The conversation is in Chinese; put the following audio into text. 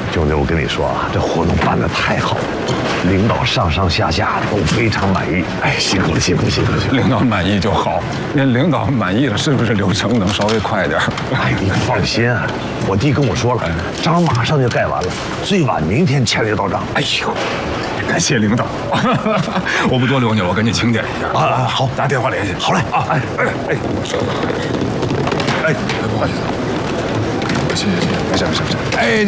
兄弟，我跟你说啊，这活动办得太好了，领导上上下下都非常满意。哎，辛苦了，辛苦了，辛苦了！ 领导满意就好。您领导满意了，是不是流程能稍微快点？ 哎，你放心啊，我弟跟我说了，章马上就盖完了，最晚明天签了就到账。 哎呦，感谢领导！我不多留你了，我赶紧清点一下。 啊，好， 拿电话联系。 好嘞啊！ 哎，不好意思，谢谢，没事。哎。